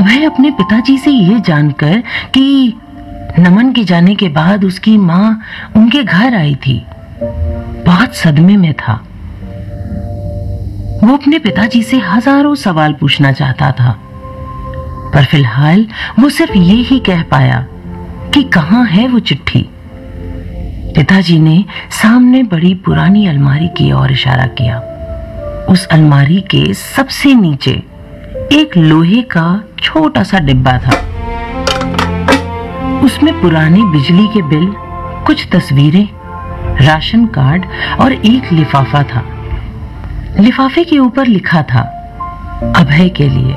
अभय अपने पिताजी से ये जानकर कि नमन के जाने के बाद उसकी माँ उनके घर आई थी, बहुत सदमे में था। वो अपने पिताजी से हजारों सवाल पूछना चाहता था, पर फिलहाल वो सिर्फ ये ही कह पाया कि कहाँ है वो चिट्ठी। पिताजी ने सामने बड़ी पुरानी अलमारी की ओर इशारा किया। उस अलमारी के सबसे नीचे एक लोहे का छोटा सा डिब्बा था। उसमें पुरानी बिजली के बिल, कुछ तस्वीरें, राशन कार्ड और एक लिफाफा था। लिफाफे के ऊपर लिखा था अभय के लिए।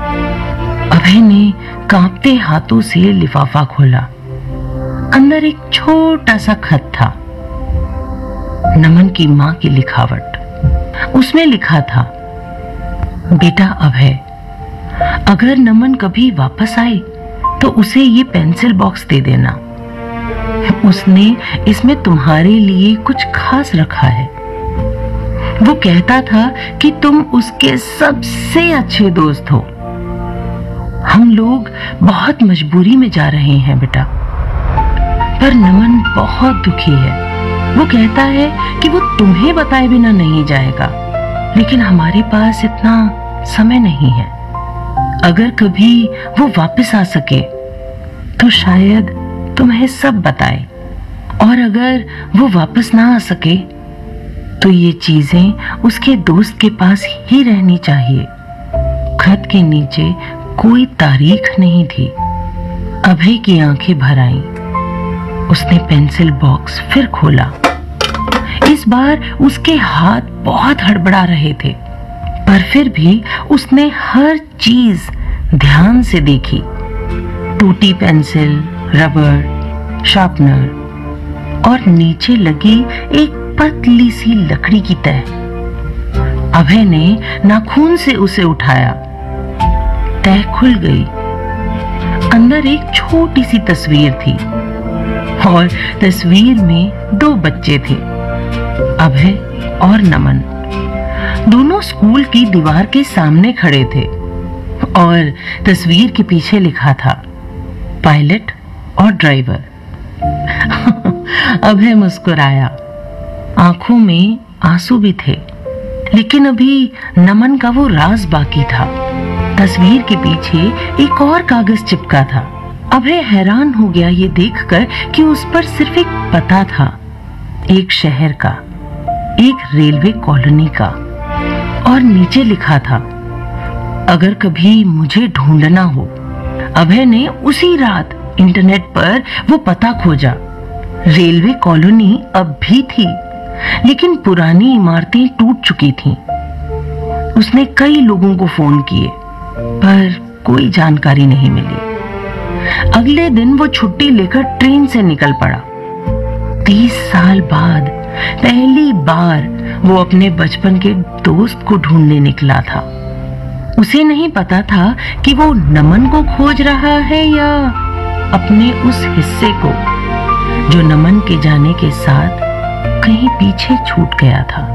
अभय ने कांपते हाथों से लिफाफा खोला। अंदर एक छोटा सा खत था, नमन की मां की लिखावट। उसमें लिखा था, बेटा अभय, अगर नमन कभी वापस आए तो उसे ये पेंसिल बॉक्स दे देना। उसने इसमें तुम्हारे लिए कुछ खास रखा है। वो कहता था कि तुम उसके सबसे अच्छे दोस्त हो। हम लोग बहुत मजबूरी में जा रहे हैं बेटा, पर नमन बहुत दुखी है। वो कहता है कि वो तुम्हें बताए बिना नहीं जाएगा, लेकिन हमारे पास इतना समय नहीं है। अगर कभी वो वापस आ सके तो शायद तुम्हें सब बताए, और अगर वो वापस ना आ सके तो ये चीजें उसके दोस्त के पास ही रहनी चाहिए। खत के नीचे कोई तारीख नहीं थी। अभय की आंखें भर आईं। उसने पेंसिल बॉक्स फिर खोला। इस बार उसके हाथ बहुत हड़बड़ा रहे थे, पर फिर भी उसने हर चीज ध्यान से देखी। टूटी पेंसिल, रबर, शार्पनर और नीचे लगी एक पतली सी लकड़ी की तह। अभय ने नाखून से उसे उठाया। तह खुल गई। अंदर एक छोटी सी तस्वीर थी और तस्वीर में दो बच्चे थे, अभय और नमन। दोनों स्कूल की दीवार के सामने खड़े थे और तस्वीर के पीछे लिखा था पायलट और ड्राइवर। अभय मुस्कुराया। आंखों में आंसू भी थे, लेकिन अभी नमन का वो राज बाकी था। तस्वीर के पीछे एक और कागज चिपका था। अभय हैरान हो गया ये देखकर कि उस पर सिर्फ एक पता था, एक शहर का, एक रेलवे कॉलोनी का, और नीचे लिखा था, अगर कभी मुझे ढूंढना हो। अभय ने उसी रात इंटरनेट पर वो पता खोजा। रेलवे कॉलोनी अब भी थी, लेकिन पुरानी इमारतें टूट चुकी थीं। उसने कई लोगों को फोन किए, पर कोई जानकारी नहीं मिली। अगले दिन वो छुट्टी लेकर ट्रेन से निकल पड़ा। 30 साल बाद पहली बार वो अपने बचपन के दोस्त को ढूंढने निकला था। उसे नहीं पता था कि वो नमन को खोज रहा है या अपने उस हिस्से को जो नमन के जाने के साथ कहीं पीछे छूट गया था।